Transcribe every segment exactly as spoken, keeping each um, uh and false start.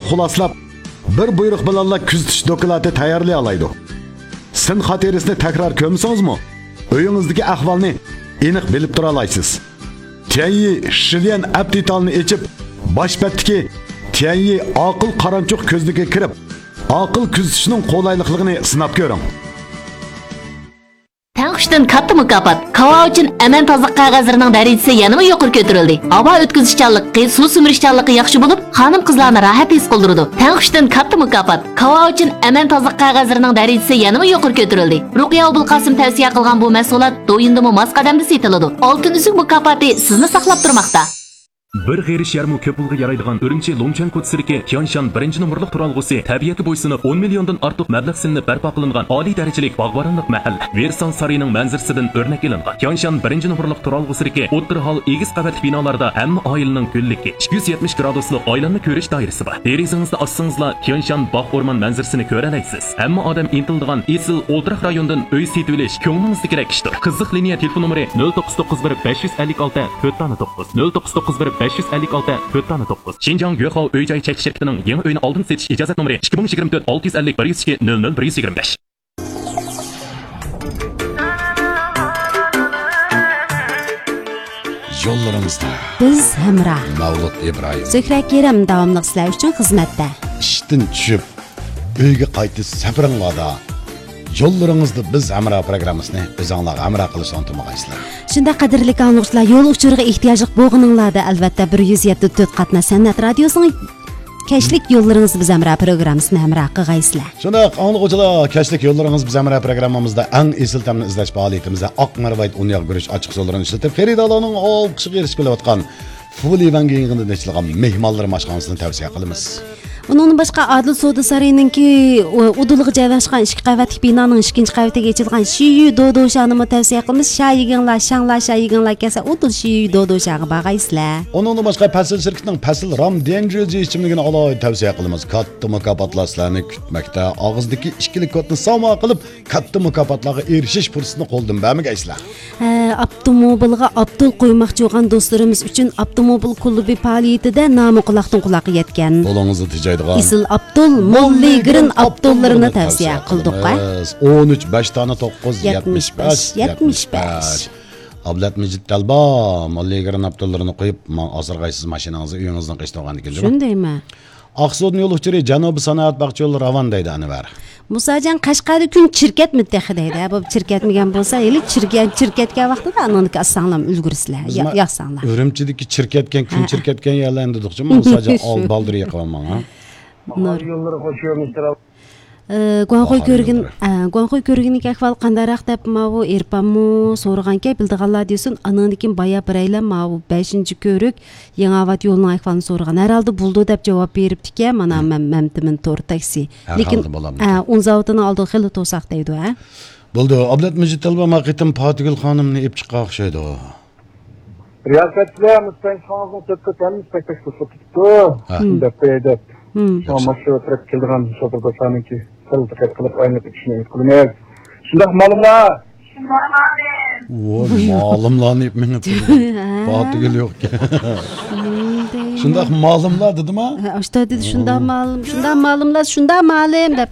xuloslab, bir buyruq bilanla kuzatish doklati tayyorlay oladi. Sin xotirasini takror ko'msangizmi, uyingizdagi ahvolni aniq bilib tura olasiz. Tianyi Shilian abditalni echib, boshpatdagi Tianyi aql qaranchuq ko'zligiga kirib, aql kuzatishning qo'laylikligini sinab ko'ring. Tang'ushdan katta mukofot. Kava uchun aman tozliq qog'ozlarining darajasi yanada yuqori ko'tarildi. Havo o'tkazishchanligi, suv sumirishchanligi yaxshi bo'lib, xonim-qizlarni rohat his qildirdi. Tang'ushdan katta mukofot. Kava uchun aman tozliq qog'ozlarining darajasi yanada yuqori ko'tarildi. Ruqiya Abulqasim tavsiya qilgan bu mahsulot do'yindimi mos qadamda setiladi. Oltin uzuk mukofoti sizni saqlab turmoqda. Bir g'erish yarmi ko'p pulga yaraydigan Urumchi Longchan Kotsirki Tianshan birinchi nomerlik turalg'usi tabiatga bo'ysunib o'n milliondan ortiq mablag' silinib barpo qilingan oliy darajalik bog'boronlik mahal Versan sarining manzarasidan o'rnak ilingan. Tianshan birinchi nomerlik turalg'usiki o'ttir hol egiz qavatli binolarda hamma oilaning kunligi ikki yuz yetmish graduslik oilanni ko'rish doirasi bor. Derizingizda ochsangizlar Tianshan bog' o'rmon manzarasini ko'ra olasiz. Hamma odam intildigan esil o'ltiraq rayondan uy setib olish ko'nglingizni kerak ishdir. Qiziq liniya telefon nomeri nol to'qqiz to'qqiz bir besh yuz ellik olti to'rt to'qqiz nol to'qqiz to'qqiz bir besh yuz ellik olti to'rt to'qqiz. Xinjiang Yuhao uy-joy chekish shirkatining yangi uyni oldin setish ijozat nomeri ikki ming yigirma to'rt olti yuz ellik bir yuz ikki nol nol bir yuz yigirma besh. Yo'llarimizda biz hamroh Mavlud Ibrohim Zuhra Kerim davomli sizlar uchun xizmatda. ishdan tushib uyga qaytish safaringlarda yo'llaringizda biz hamroh programmasini o'zingizlar hamroh qilishni unutmag'aysizlar. Shunda qadrli anglag'uchilar yo'l uchiriga ehtiyojli bo'lganinglarda albatta bir yuz yetti to'rt qatna san'at radiosining Kashlik yo'llaringiz biz hamroh programmasini hamroh qilgaysizlar. Shunda anglag'uchilar kashlik yo'llaringiz biz hamroh programmamizda eng esil tamni izlash faoliyatimizda oq marvayt unyaq gurish ochiq so'llarni ishlatib Feridalaning olqishiga erishib kelayotgan Fuli Vangingining nechilgan mehmonlar mashg'ulotini tavsiya qilamiz. Bunun boshqa Adil Savdo saroyininki udulg'i joylashgan ikki qavatli binoning ikkinchi qavatiga ochilgan Shiyu Dodoshanini tavsiya qilamiz. Shayiginglar, shanglar, shayiginglar kelsa udul Shiyu Dodoshaga borgaysizlar. Onun boshqa Pasil shirkatining Pasil Ram Denjoji ichimligini alohida tavsiya qilamiz. Katta mukofotlar sizlarni kutmoqda. Og'izdagi ikkilik kodni savdo qilib, katta mukofotlarga erishish fursatini qo'ldan bermaysizlar. Ha, avtomobilga Abdul qo'ymoqchi bo'lgan do'stlarimiz uchun avtomobil klubi faoliyatida nomi quloqdan quloqqa yetgan. Qo'lingizni tijaydigan Isil Abdul Molligrin Abdullarini tavsiya qildik-a? o'n uch besh tona to'qqiz yetmish besh yetmish besh. Ablat Mijit Talba Molligrin Abdullarini qo'yib, asirg'aysiz mashinangizni uyingizdan qishtirgan ekan. Shundaymi? Aqso'dni yo'l uchiri Janubiy sanoat bog'cha yo'li Ravon deydi Anvar. Musajan Qashqarda kun chirkat muttahidaydi. Bu chirkatmagan bo'lsa, eli chirkat chirkatga vaqtida anoniki asanglam ulgursizlar. Yo'qsanglar. Urumchidagi chirkatgan kun chirkatgan yerlarni dedik-chi, Musajan ol baldir yiqaman ha. Nur yo'llari qo'shiymiz. Guanxoy ko'rgin, Guanxoy ko'rginik ahvol qandaroq deb mavu erpamu so'raganka bildiganlar desin, anandikin baya biraylar mavu beshinchi ko'rik Yangiobod yo'lining ahvolini so'ragan. Herhalde buldu deb javob beribdi-ki, mana men memtimin to'r taksi. Lekin o'n zavodini oldi xili to'saq deydi, ha. Bo'ldi, Ablat Mijit Talba maqitim Fatigul xonimni ib chiqa o'xshaydi. Riyosetler mustanşanızın tepki temin spektaklı tuttu. Dep dep. Ama şu trek kildiran şoför başkanın ki sarı tıkat kılıp aynı düşünüyor. Kulümer. Şundak malımlar. O malımlarını ip meni Fatigul yok ki. Şundak malımlar dedim ha? İşte dedi şundak malım, şundak malımlar, şundak malım dep.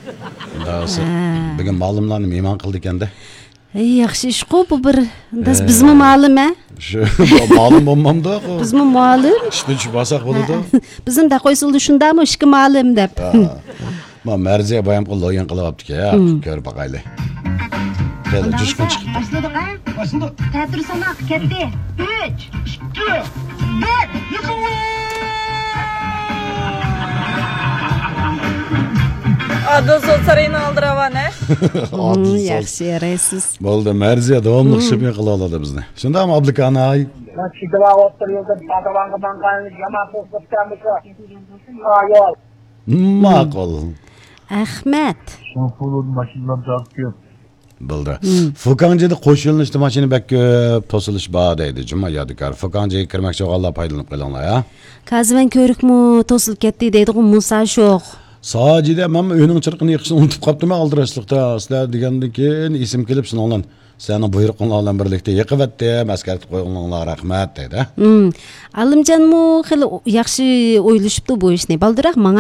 Bugün malımlarını iman kıldı ekan-da. Yaxshi ish ku bu bir biz bizmi ma'lum ha? Shu ma'lum bo'lmamda. Bizmi ma'lum? Ishni tushmasak bo'ladi. Bizimda qo'ysildi shundami ishga ma'lum deb. Ma Marziya bayam qilib o'yin qilyapti-ku, ya, ko'rib boqayli. Qani jushqin chiqdi. Başladık ha? Başladık. Teatr sanak ketdi. üç, ikki, bir, yiqil! Adil Savdo sarayini aldıravan ha? Yaxshi yaraysiz. Bo'ldi, Marziya davomli shibin qila oladi bizni. Shundami Abdukan ay? Chigala o'tirgan padavanga bangan jamoat to'xtatamiz. Ha, yo'q. Ma'qul. Ahmad. Shunfulud mashinalar javob ko'p. Bo'ldi. Fukanjida qo'shilishdi mashina bak ko'p, to'silish bor deydi. Juma yodikar. Fukanjiga kirmoqchi bo'lganlar foydalanib qo'yinglar, ha? Kazvan ko'rikmi to'silib ketdi deydi-ku Musa sho'x. Sajida men uyning chirqini yiqishni unutib qolibdim aldirashliqda. Sizlar degandan keyin esim kelib shuningdan seni buyruqinglar bilan birlikda yiqivatdi, maskartib qo'yinglar, rahmat dedi. Alimjanmu xil yaxshi o'ylashibdi bu ishni. Baldiroq